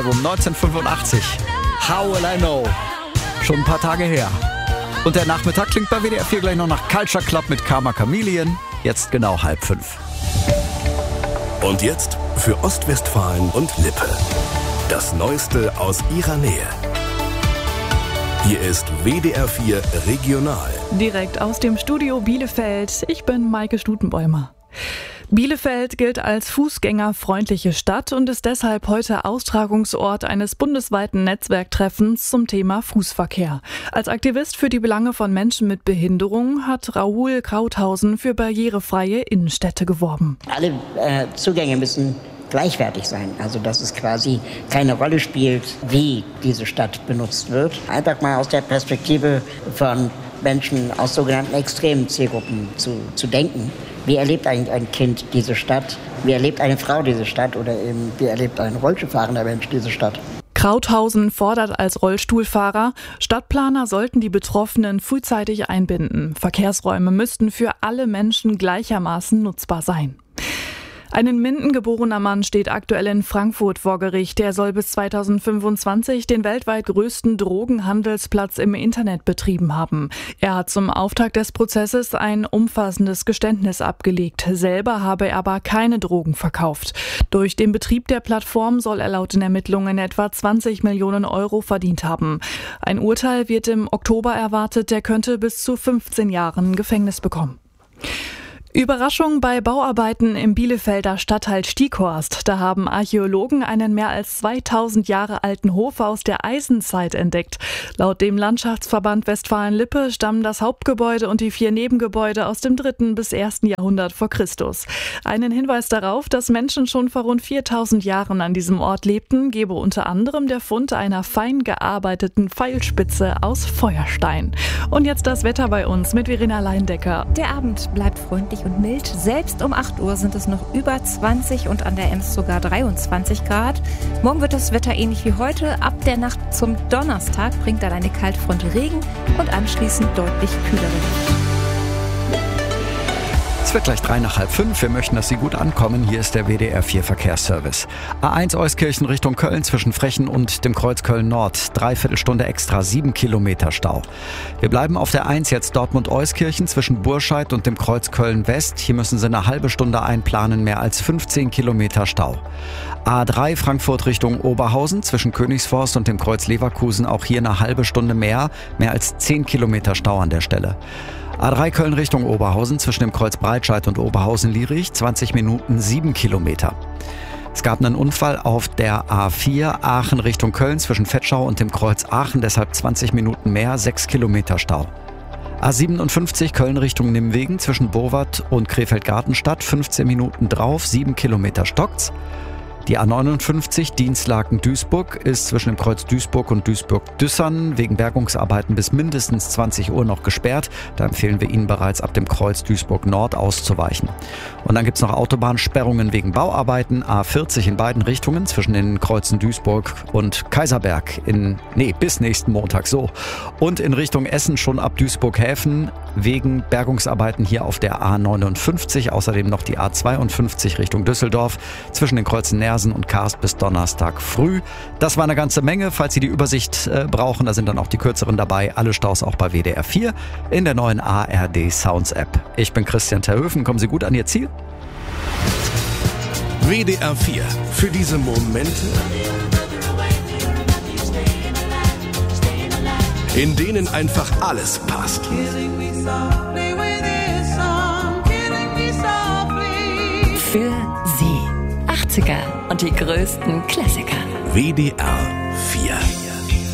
Um 1985. How will I know? Schon ein paar Tage her. Und der Nachmittag klingt bei WDR 4 gleich noch nach Culture Club mit Karma Chameleon. Jetzt genau 4:30. Und jetzt für Ostwestfalen und Lippe. Das Neueste aus ihrer Nähe. Hier ist WDR 4 Regional. Direkt aus dem Studio Bielefeld. Ich bin Maike Stutenbäumer. Bielefeld gilt als fußgängerfreundliche Stadt und ist deshalb heute Austragungsort eines bundesweiten Netzwerktreffens zum Thema Fußverkehr. Als Aktivist für die Belange von Menschen mit Behinderung hat Raoul Krauthausen für barrierefreie Innenstädte geworben. Alle Zugänge müssen gleichwertig sein, also dass es quasi keine Rolle spielt, wie diese Stadt benutzt wird. Einfach mal aus der Perspektive von Menschen aus sogenannten extremen Zielgruppen zu denken. Wie erlebt eigentlich ein Kind diese Stadt? Wie erlebt eine Frau diese Stadt? Oder eben, wie erlebt ein Rollstuhlfahrender Mensch diese Stadt? Krauthausen fordert als Rollstuhlfahrer, Stadtplaner sollten die Betroffenen frühzeitig einbinden. Verkehrsräume müssten für alle Menschen gleichermaßen nutzbar sein. Ein in Minden geborener Mann steht aktuell in Frankfurt vor Gericht. Er soll bis 2025 den weltweit größten Drogenhandelsplatz im Internet betrieben haben. Er hat zum Auftakt des Prozesses ein umfassendes Geständnis abgelegt. Selber habe er aber keine Drogen verkauft. Durch den Betrieb der Plattform soll er laut den Ermittlungen etwa 20 Millionen Euro verdient haben. Ein Urteil wird im Oktober erwartet. Der könnte bis zu 15 Jahren Gefängnis bekommen. Überraschung bei Bauarbeiten im Bielefelder Stadtteil Stieghorst. Da haben Archäologen einen mehr als 2000 Jahre alten Hof aus der Eisenzeit entdeckt. Laut dem Landschaftsverband Westfalen-Lippe stammen das Hauptgebäude und die 4 Nebengebäude aus dem 3. bis 1. Jahrhundert vor Christus. Einen Hinweis darauf, dass Menschen schon vor rund 4000 Jahren an diesem Ort lebten, gebe unter anderem der Fund einer fein gearbeiteten Pfeilspitze aus Feuerstein. Und jetzt das Wetter bei uns mit Verena Leindecker. Der Abend bleibt freundlich und mild. Selbst um 8 Uhr sind es noch über 20 und an der Ems sogar 23 Grad. Morgen wird das Wetter ähnlich wie heute. Ab der Nacht zum Donnerstag bringt dann eine Kaltfront Regen und anschließend deutlich kühlere. Es wird gleich 4:03. Wir möchten, dass Sie gut ankommen. Hier ist der WDR 4 Verkehrsservice. A1 Euskirchen Richtung Köln zwischen Frechen und dem Kreuz Köln-Nord. 3/4 Stunde extra, 7 Kilometer Stau. Wir bleiben auf der 1 jetzt Dortmund-Euskirchen zwischen Burscheid und dem Kreuz Köln-West. Hier müssen Sie eine halbe Stunde einplanen, mehr als 15 Kilometer Stau. A3 Frankfurt Richtung Oberhausen zwischen Königsforst und dem Kreuz Leverkusen. Auch hier eine halbe Stunde mehr als 10 Kilometer Stau an der Stelle. A3 Köln Richtung Oberhausen zwischen dem Kreuz Breitscheid und Oberhausen-Lierich, 20 Minuten, 7 Kilometer. Es gab einen Unfall auf der A4 Aachen Richtung Köln zwischen Vetschau und dem Kreuz Aachen, deshalb 20 Minuten mehr, 6 Kilometer Stau. A57 Köln Richtung Nimwegen zwischen Bowat und Krefeld-Gartenstadt, 15 Minuten drauf, 7 Kilometer stockt's. Die A59 Dienstlaken-Duisburg ist zwischen dem Kreuz Duisburg und Duisburg-Düssern wegen Bergungsarbeiten bis mindestens 20 Uhr noch gesperrt. Da empfehlen wir Ihnen bereits ab dem Kreuz Duisburg-Nord auszuweichen. Und dann gibt es noch Autobahnsperrungen wegen Bauarbeiten. A40 in beiden Richtungen zwischen den Kreuzen Duisburg und Kaiserberg bis nächsten Montag so. Und in Richtung Essen schon ab Duisburg-Häfen wegen Bergungsarbeiten hier auf der A59. Außerdem noch die A52 Richtung Düsseldorf zwischen den Kreuzen Nersen und Karst bis Donnerstag früh. Das war eine ganze Menge. Falls Sie die Übersicht brauchen, da sind dann auch die kürzeren dabei. Alle Staus auch bei WDR 4 in der neuen ARD Sounds App. Ich bin Christian Terhöfen. Kommen Sie gut an Ihr Ziel. WDR 4. Für diese Momente, in denen einfach alles passt. Für Sie. 80er und die größten Klassiker. WDR 4.